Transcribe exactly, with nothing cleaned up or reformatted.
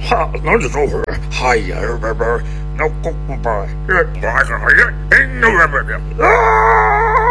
哈，那就走会儿。哎呀，不不，那公不不，这哪个还呀？哎，那不不不啊！